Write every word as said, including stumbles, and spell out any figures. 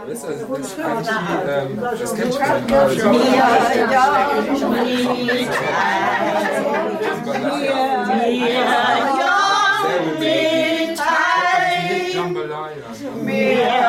Das, also, das, eigentlich, ähm, das kennt schon. Jambalaya.